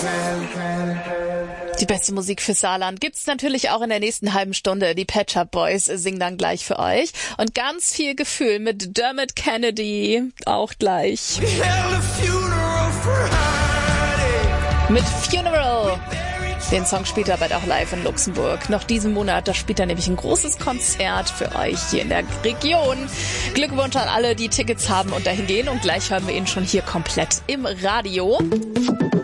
Die beste Musik für Saarland gibt's natürlich auch in der nächsten halben Stunde. Die Pet Shop Boys singen dann gleich für euch. Und ganz viel Gefühl mit Dermot Kennedy auch gleich. Mit Funeral. Den Song spielt er bald auch live in Luxemburg. Noch diesen Monat, da spielt er nämlich ein großes Konzert für euch hier in der Region. Glückwunsch an alle, die Tickets haben und dahin gehen. Und gleich hören wir ihn schon hier komplett im Radio.